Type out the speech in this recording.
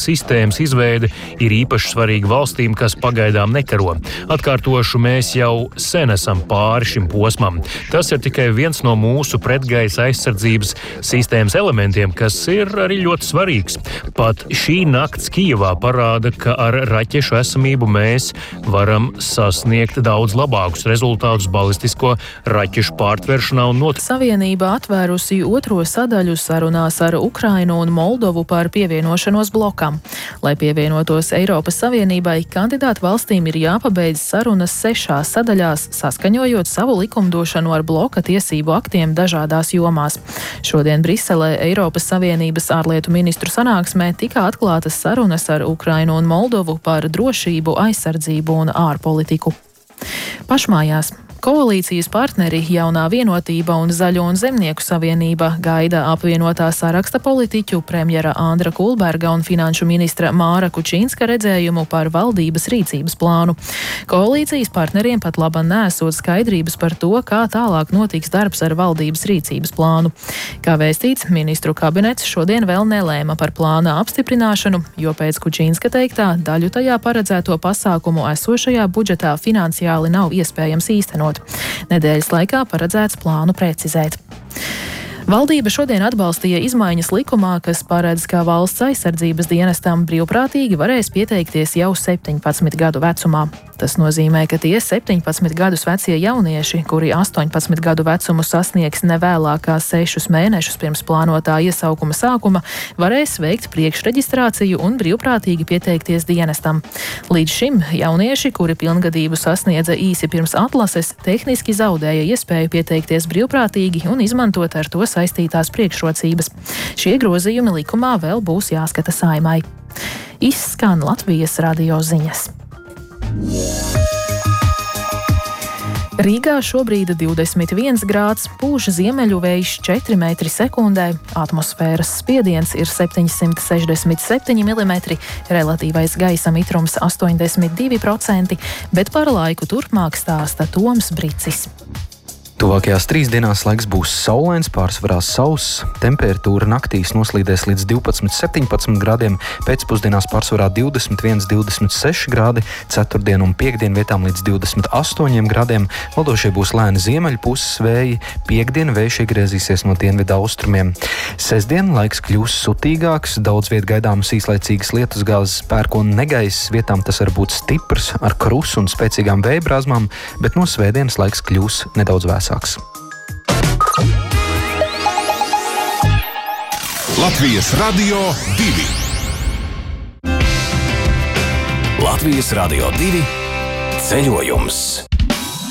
sistēmas izveide ir īpaši svarīga valstīm, kas pagaidām nekaro. Atkārtošu, mēs jau sen esam pāri šim posmam. Tas ir tikai viens no mūsu pretgaisa aizsardzības sistēmas elementiem, kas ir arī ļoti svarīgs. Pat šī nakts Kijevā parāda, ka ar raķešu esamību mēs varam sasniegt daudz labākus rezultātus balistisko raķešu pārtveršanā un Savienība atvērusi otro sadaļu sarunās ar Ukrainu un Moldovu par pievienošanos blokam. Lai pievienotos Eiropas Savienībai, kandidātu valstīm ir jāpabeidz sarunas 6 sadaļās, saskaņojot savu likumdošanu ar bloka tiesību aktiem dažādās jomās. Šodien Briselē Eiropas Savienības ārlietu ministru sanāksmē tika atklātas sarunas ar Ukrainu un Moldovu par drošību, aizsardzību un ārpolitiku. Pašmājās. Koalīcijas partneri Jaunā vienotība un Zaļo un Zemnieku savienība gaida apvienotā saraksta politiķu premjera Andra Kulberga un finanšu ministra Māra Kučinska redzējumu par valdības rīcības plānu. Koalīcijas partneriem pat laban nesot skaidrības par to, kā tālāk notiks darbs ar valdības rīcības plānu. Kā vēstīts, ministru kabinets šodien vēl nelēma par plāna apstiprināšanu, jo pēc Kučinska teiktā daļu tajā paredzēto pasākumu esošajā budžetā finansiāli nav iespējams īstenot. Nedēļas laikā paredzēts plānu precizēt. Valdība šodien atbalstīja izmaiņas likumā, kas paredz, ka valsts aizsardzības dienestam brīvprātīgi varēs pieteikties jau 17 gadu vecumā. Tas nozīmē, ka tie 17 gadus vecie jaunieši, kuri 18 gadu vecumu sasniegs nevēlākā 6 mēnešus pirms plānotā iesaukuma sākuma, varēs veikt priekšreģistrāciju un brīvprātīgi pieteikties dienestam. Līdz šim jaunieši, kuri pilngadību sasniedza īsi pirms atlases, tehniski zaudēja iespēju pieteikties brīvprātīgi un izmantot ar to saistītās priekšrocības. Šie grozījumi likumā vēl būs jāskata Saeimai. Izskan Latvijas radio ziņas. Rīgā šobrīd 21 grāds, pūš ziemeļu vējš 4 metri sekundē, atmosfēras spiediens ir 767 mm, relatīvais gaisa mitrums 82%, bet par laiku turpmāk stāsta Toms Bricis. Tuvākajās 3 dienās laiks būs saulains, pārsvarā sauss, temperatūra naktīs noslīdēs līdz 12-17 grādiem, pēcpusdienās pārsvarā 21-26 grādi, ceturtdien un piekdien vietām līdz 28 grādiem, valdošie būs lēni ziemeļu puses vēji, piekdien vējš iegriezīsies no dienvidu austrumiem. Sestdien laiks kļūs sutīgāks, daudz viet gaidāmas īslaicīgas lietusgāzes, pērkona negaiss, vietām tas var būt stiprs, ar krusu un spēcīgām vēja brāzmām, bet no svētdienas laiks kļūs nedaudz vēsāks. Latvijas Radio 2. Latvijas Radio 2 ceļojums.